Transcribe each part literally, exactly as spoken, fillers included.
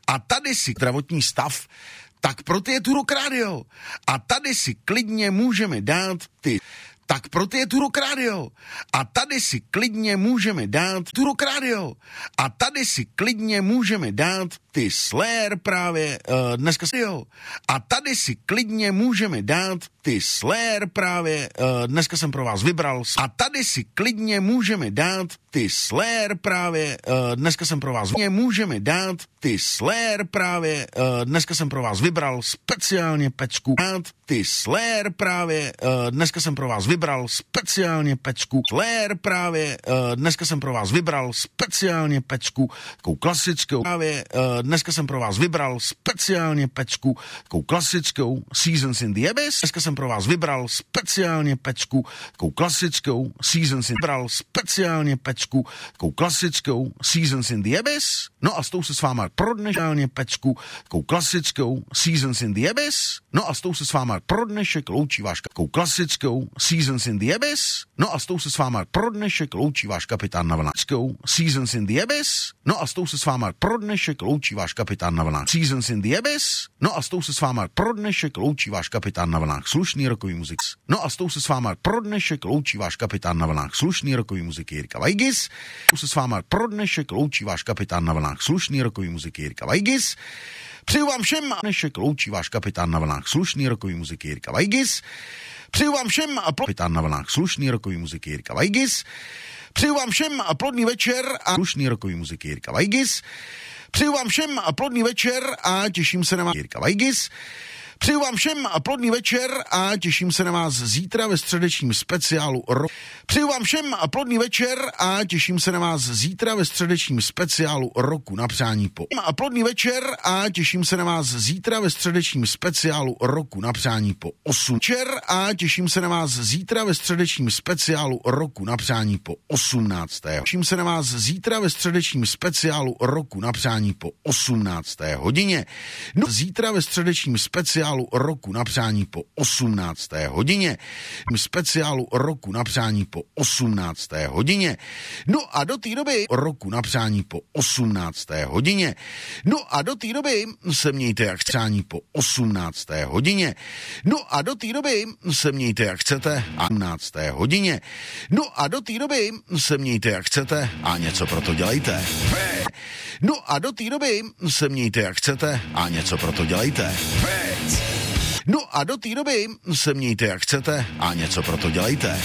A tady si zdravotní stav, tak pro ty je tu Rock Radio. A tady si klidně můžeme dát ty... Tak pro ty je tu Rock Radio. A tady si klidně můžeme dát tu Rock Radio. A tady si klidně můžeme dát ty Slayer právě uh, dneska si jo. A tady si klidně můžeme dát ty Slayer právě uh, dneska jsem pro vás vybral. A tady si klidně můžeme dát ty Slayer právě uh, dneska jsem pro vás můžeme dát ty Slayer právě uh, dneska jsem pro vás vybral speciálně pecku. Dát ty Slayer právě uh, dneska jsem pro vás vybral speciálně pecku. Slayer právě uh, dneska jsem pro vás vybral speciálně pecku. Takovou klasickou právě uh, dneska jsem pro vás vybral speciálně pecku. Takovou klasickou Seasons in the Abyss. Dneska jsem pro vás vybral speciálně pecku. Takovou klasickou Seasons in vybral speciálně pecku. Takovou klasickou Seasons in the Abyss. No a s tou se s váma pro dnešní pecku. Takovou klasickou Seasons in the Abyss. No a s tou se s váma pro dnešek loučí váš takovou klasickou Seasons in the Abyss. No a s tou se s váma pro dnešek loučí váš kapitán na vlnáčkou Seasons in the Abyss. No a s tou se s váma pro dnešek loučí váš kapitán na vlnách Seasons in the Abyss. No a s tou se s váma pro dnešek loučí váš kapitán na vlnách slušný rokový muzik. No a s tou se s váma pro dnešek loučí váš kapitán na vlnách slušný rokový muziky Jirka Vajgis. Tu se s váma pro dnešek loučí váš kapitán na vlnách slušný rokový muziky Jirka Vajgis. Přeju vám všem a dnešek loučí váš kapitán na vlnách slušný rokový muziky Jirka Vajgis. Přeju vám všem a kapitán na vlnách slušný rokový muziky Jirka Vajgis. Přeju vám všem a plodný večer a slušný rokový muziky Jirka Vajgis. Přeju vám všem a plodný večer a těším se na vás Jirka Vajgis. Přeju vám všem a plodný večer a těším se na vás zítra ve středečním speciálu roku. Přeju vám všem a plodný večer a těším se na vás zítra ve středečním speciálu roku na přání po. A plodný večer a těším se na vás zítra ve středečním speciálu roku na přání po osm. Večer a těším se na vás zítra ve středečním speciálu roku na přání po osmnácté. Těším se na vás zítra ve středečním speciálu roku na přání po osmnácté hodině. No, zítra ve středečním speciálu roku na přání po osmnácté hodině. Speciálu roku na přání po osmnácté hodině. No a do té doby roku na přání po osmnácté hodině. No a do té doby se mějte jak přání po osmnácté hodině. No a do té doby se mějte jak chcete a osmnácté hodině. No a do té doby se mějte jak chcete a něco pro to dělejte. No a do té doby se mějte jak chcete a něco pro to dělejte. No a do té doby se mějte jak chcete a něco pro to dělejte.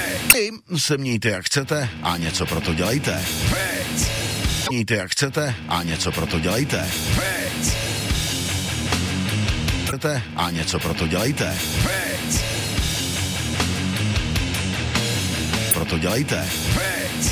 Se mějte jak chcete a něco pro to dělejte. Mějte jak chcete a něco pro to dělejte. Chcete a něco pro to dělejte. Pro to dělejte.